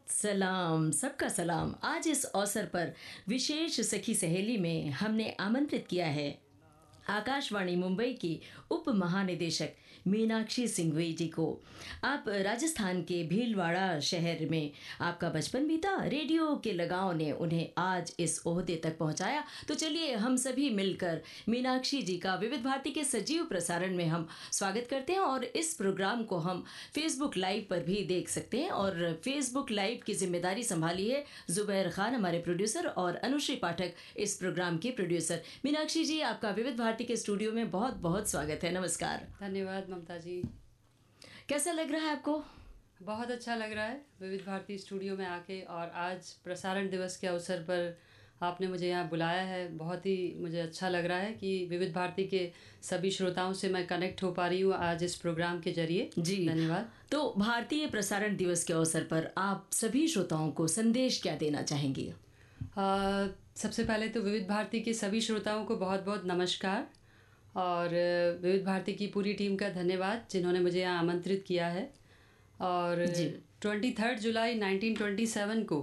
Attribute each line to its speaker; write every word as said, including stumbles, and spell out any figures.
Speaker 1: सलाम, सबका सलाम। आज इस अवसर पर विशेष सखी सहेली में हमने आमंत्रित किया है आकाशवाणी मुंबई की उप महानिदेशक मीनाक्षी सिंघवी जी को। आप राजस्थान के भीलवाड़ा शहर में आपका बचपन बीता, रेडियो के लगाव ने उन्हें आज इस ओहदे तक पहुंचाया। तो चलिए हम सभी मिलकर मीनाक्षी जी का विविध भारती के सजीव प्रसारण में हम स्वागत करते हैं और इस प्रोग्राम को हम फेसबुक लाइव पर भी देख सकते हैं। और फेसबुक लाइव की जिम्मेदारी संभाली है जुबैर खान, हमारे प्रोड्यूसर, और अनुश्री पाठक इस प्रोग्राम की प्रोड्यूसर। मीनाक्षी जी, आपका विविध भारती के स्टूडियो में बहुत बहुत स्वागत है। नमस्कार।
Speaker 2: धन्यवाद ममता जी।
Speaker 1: कैसा लग रहा है आपको?
Speaker 2: बहुत अच्छा लग रहा है विविध भारती स्टूडियो में आके, और आज प्रसारण दिवस के अवसर पर आपने मुझे यहाँ बुलाया है। बहुत ही मुझे अच्छा लग रहा है कि विविध भारती के सभी श्रोताओं से मैं कनेक्ट हो पा रही हूँ आज इस प्रोग्राम के जरिए।
Speaker 1: जी
Speaker 2: धन्यवाद।
Speaker 1: तो भारतीय प्रसारण दिवस के अवसर पर आप सभी श्रोताओं को संदेश क्या देना चाहेंगी?
Speaker 2: आ, सबसे पहले तो विविध भारती के सभी श्रोताओं को बहुत बहुत नमस्कार, और विविध भारती की पूरी टीम का धन्यवाद जिन्होंने मुझे यहाँ आमंत्रित किया है। और
Speaker 1: जी
Speaker 2: तेईस जुलाई उन्नीस सौ सत्ताईस को